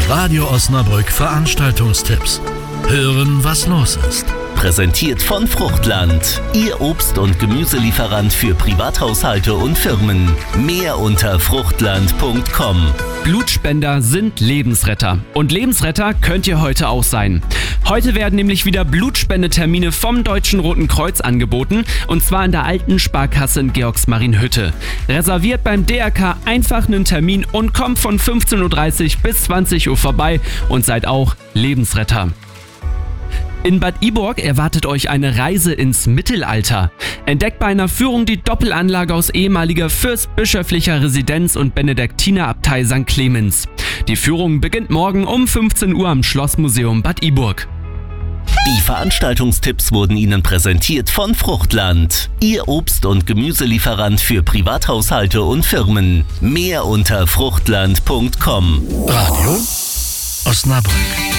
Radio Osnabrück Veranstaltungstipps. Hören, was los ist. Präsentiert von Fruchtland, Ihr Obst- und Gemüselieferant für Privathaushalte und Firmen. Mehr unter fruchtland.com. Blutspender sind Lebensretter. Und Lebensretter könnt ihr heute auch sein. Heute werden nämlich wieder Blutspendetermine vom Deutschen Roten Kreuz angeboten. Und zwar in der alten Sparkasse in Georgsmarienhütte. Reserviert beim DRK einfach einen Termin und kommt von 15.30 Uhr bis 20 Uhr vorbei und seid auch Lebensretter. In Bad Iburg erwartet euch eine Reise ins Mittelalter. Entdeckt bei einer Führung die Doppelanlage aus ehemaliger fürstbischöflicher Residenz und Benediktinerabtei St. Clemens. Die Führung beginnt morgen um 15 Uhr am Schlossmuseum Bad Iburg. Die Veranstaltungstipps wurden Ihnen präsentiert von Fruchtland, Ihr Obst- und Gemüselieferant für Privathaushalte und Firmen. Mehr unter fruchtland.com. Radio Osnabrück.